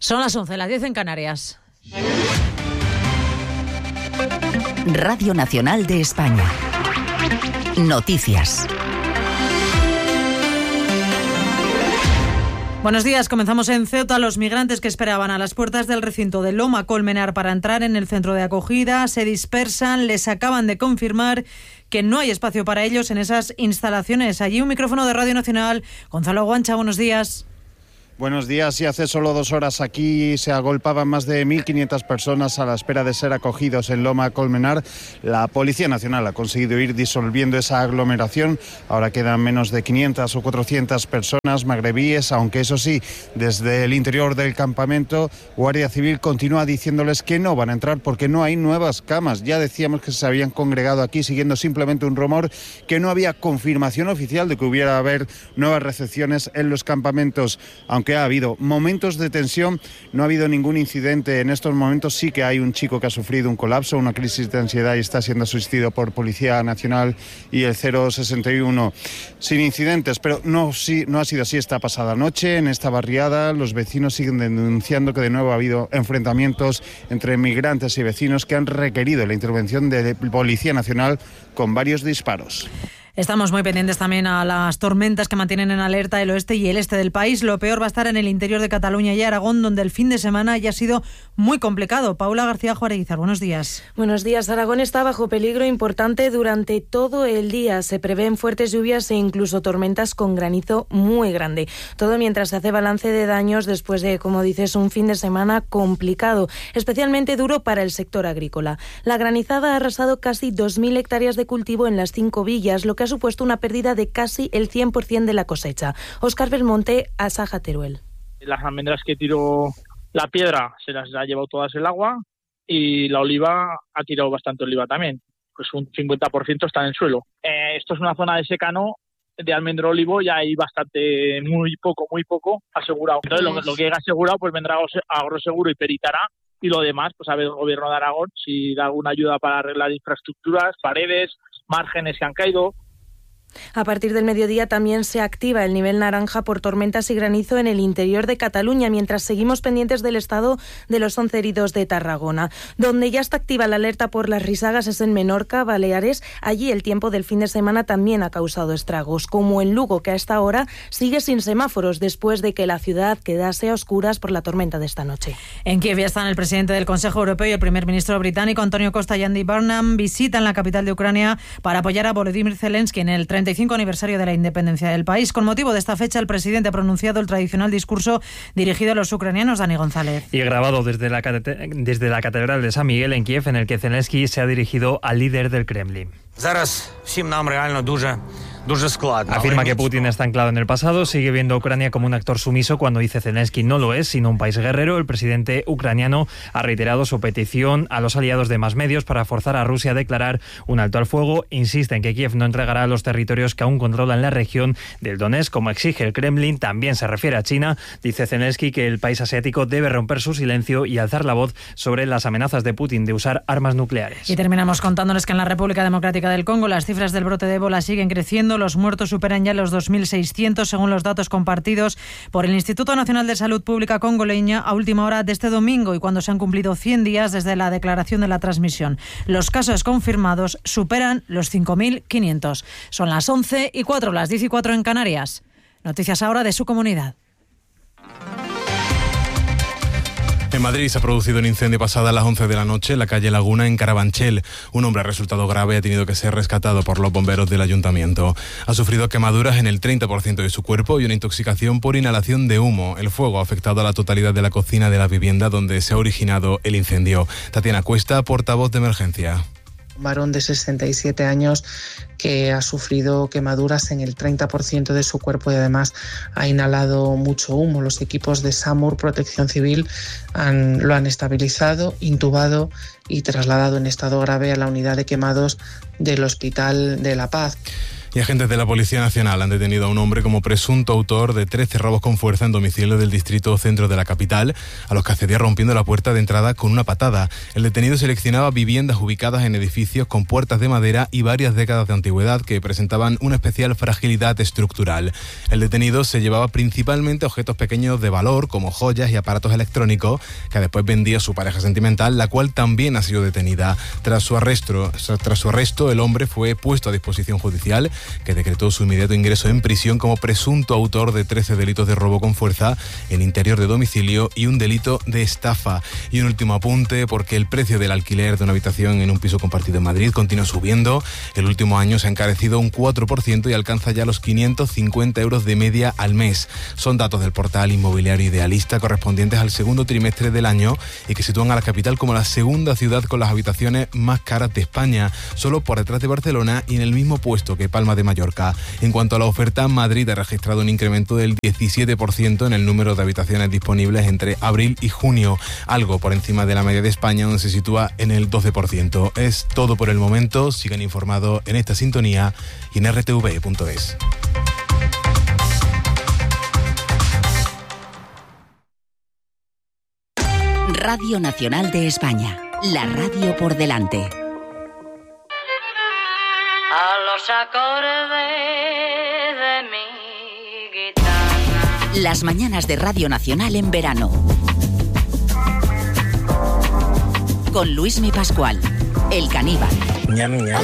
Son las 11, las 10 en Canarias. Radio Nacional de España. Noticias. Buenos días, comenzamos en Ceuta. Los migrantes que esperaban a las puertas del recinto de Loma Colmenar para entrar en el centro de acogida se dispersan. Les acaban de confirmar que no hay espacio para ellos en esas instalaciones. Allí un micrófono de Radio Nacional. Gonzalo Guancha, buenos días. Buenos días. Y hace solo 2 horas aquí se agolpaban más de 1.500 personas a la espera de ser acogidos en Loma Colmenar. La Policía Nacional ha conseguido ir disolviendo esa aglomeración. Ahora quedan menos de 500 o 400 personas magrebíes, aunque eso sí, desde el interior del campamento, Guardia Civil continúa diciéndoles que no van a entrar porque no hay nuevas camas. Ya decíamos que se habían congregado aquí siguiendo simplemente un rumor, que no había confirmación oficial de que hubiera haber nuevas recepciones en los campamentos. Aunque ha habido momentos de tensión, no ha habido ningún incidente. En estos momentos sí que hay un chico que ha sufrido un colapso, una crisis de ansiedad y está siendo asistido por Policía Nacional y el 061. Sin incidentes, pero no ha sido así esta pasada noche. En esta barriada los vecinos siguen denunciando que de nuevo ha habido enfrentamientos entre migrantes y vecinos que han requerido la intervención de Policía Nacional con varios disparos. Estamos muy pendientes también a las tormentas que mantienen en alerta el oeste y el este del país. Lo peor va a estar en el interior de Cataluña y Aragón, donde el fin de semana ya ha sido muy complicado. Paula García Juareguizar, buenos días. Buenos días. Aragón está bajo peligro importante durante todo el día. Se prevén fuertes lluvias e incluso tormentas con granizo muy grande. Todo mientras se hace balance de daños después de, como dices, un fin de semana complicado, especialmente duro para el sector agrícola. La granizada ha arrasado casi 2.000 hectáreas de cultivo en las 5 villas, lo que ha supuesto una pérdida de casi el 100% de la cosecha. Óscar Belmonte, Asaja Teruel. Las almendras que tiró la piedra se las ha llevado todas el agua y la oliva ha tirado bastante oliva también. Pues un 50% está en el suelo. Esto es una zona de secano de almendro olivo y hay bastante, muy poco asegurado. Entonces lo que haya asegurado pues vendrá Agroseguro y peritará. Y lo demás, pues a ver el gobierno de Aragón si da alguna ayuda para arreglar infraestructuras, paredes, márgenes que han caído. A partir del mediodía también se activa el nivel naranja por tormentas y granizo en el interior de Cataluña, mientras seguimos pendientes del estado de los 11 heridos de Tarragona. Donde ya está activa la alerta por las risagas es en Menorca, Baleares. Allí el tiempo del fin de semana también ha causado estragos, como en Lugo, que a esta hora sigue sin semáforos después de que la ciudad quedase a oscuras por la tormenta de esta noche. En Kiev ya están el presidente del Consejo Europeo y el primer ministro británico, Antonio Costa y Andy Burnham, visitan la capital de Ucrania para apoyar a Volodymyr Zelensky en el 35 aniversario de la independencia del país. Con motivo de esta fecha, el presidente ha pronunciado el tradicional discurso dirigido a los ucranianos. Dani González. Y grabado desde la Catedral de San Miguel en Kiev, en el que Zelensky se ha dirigido al líder del Kremlin. Afirma que Putin está anclado en el pasado, sigue viendo a Ucrania como un actor sumiso cuando dice Zelensky no lo es, sino un país guerrero. El presidente ucraniano ha reiterado su petición a los aliados de más medios para forzar a Rusia a declarar un alto al fuego. Insiste en que Kiev no entregará los territorios que aún controla en la región del Donetsk, como exige el Kremlin. También se refiere a China. Dice Zelensky que el país asiático debe romper su silencio y alzar la voz sobre las amenazas de Putin de usar armas nucleares. Y terminamos contándoles que en la República Democrática del Congo las cifras del brote de ébola siguen creciendo. Los muertos superan ya los 2.600 según los datos compartidos por el Instituto Nacional de Salud Pública congoleña a última hora de este domingo y cuando se han cumplido 100 días desde la declaración de la transmisión. Los casos confirmados superan los 5.500. Son las 11:04, las 10:04 en Canarias. Noticias ahora de su comunidad. En Madrid se ha producido un incendio pasada a las 11 de la noche en la calle Laguna, en Carabanchel. Un hombre ha resultado grave y ha tenido que ser rescatado por los bomberos del ayuntamiento. Ha sufrido quemaduras en el 30% de su cuerpo y una intoxicación por inhalación de humo. El fuego ha afectado a la totalidad de la cocina de la vivienda donde se ha originado el incendio. Tatiana Cuesta, portavoz de emergencia. Un varón de 67 años que ha sufrido quemaduras en el 30% de su cuerpo y además ha inhalado mucho humo. Los equipos de SAMUR, Protección Civil, lo han estabilizado, intubado y trasladado en estado grave a la unidad de quemados del Hospital de La Paz. Y agentes de la Policía Nacional han detenido a un hombre como presunto autor de 13 robos con fuerza en domicilio del distrito centro de la capital, a los que accedía rompiendo la puerta de entrada con una patada. El detenido seleccionaba viviendas ubicadas en edificios con puertas de madera y varias décadas de antigüedad que presentaban una especial fragilidad estructural. El detenido se llevaba principalmente objetos pequeños de valor, como joyas y aparatos electrónicos, que después vendía a su pareja sentimental, la cual también ha sido detenida. Tras su arresto, el hombre fue puesto a disposición judicial, que decretó su inmediato ingreso en prisión como presunto autor de 13 delitos de robo con fuerza en interior de domicilio y un delito de estafa. Y un último apunte, porque el precio del alquiler de una habitación en un piso compartido en Madrid continúa subiendo. El último año se ha encarecido un 4% y alcanza ya los 550 euros de media al mes. Son datos del portal inmobiliario Idealista correspondientes al segundo trimestre del año y que sitúan a la capital como la segunda ciudad con las habitaciones más caras de España, solo por detrás de Barcelona y en el mismo puesto que Palma de Mallorca. En cuanto a la oferta, Madrid ha registrado un incremento del 17% en el número de habitaciones disponibles entre abril y junio, algo por encima de la media de España, donde se sitúa en el 12%. Es todo por el momento. Sigan informados en esta sintonía y en rtv.es. Radio Nacional de España, la radio por delante. A los acordes de mi guitarra. Las mañanas de Radio Nacional en verano. Con Luismi Pascual, el caníbal. Ñam, ñam.